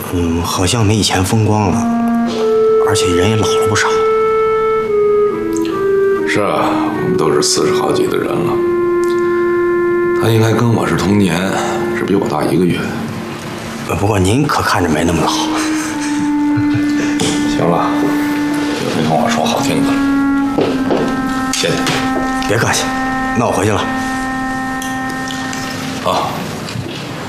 好像没以前风光了，而且人也老了不少。 是啊，我们都是40好几的人了。他应该跟我是同年，只比我大1个月。 不过您可看着没那么老。 行了，别跟我说好听的了，谢谢。 别客气，那我回去了。